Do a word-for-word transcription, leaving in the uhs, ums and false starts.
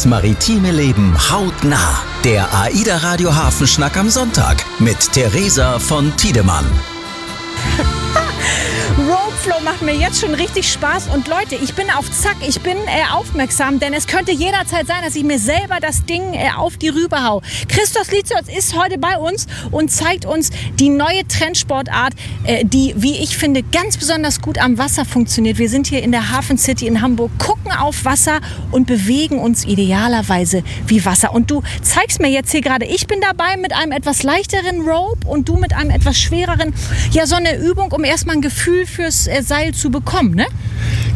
maritime Leben hautnah. Der AIDA Radio Hafenschnack am Sonntag mit Theresa von Tiedemann. Ropeflow macht mir jetzt schon richtig Spaß und Leute, ich bin auf Zack, ich bin äh, aufmerksam, denn es könnte jederzeit sein, dass ich mir selber das Ding äh, auf die Rübe hau. Christos Lizios ist heute bei uns und zeigt uns die neue Trendsportart, äh, die, wie ich finde, ganz besonders gut am Wasser funktioniert. Wir sind hier in der Hafen City in Hamburg, gucken auf Wasser und bewegen uns idealerweise wie Wasser. Und du zeigst mir jetzt hier gerade, ich bin dabei mit einem etwas leichteren Rope und du mit einem etwas schwereren. Ja, so eine Übung, um erstmal ein Gefühl fürs äh, Seil zu bekommen, ne?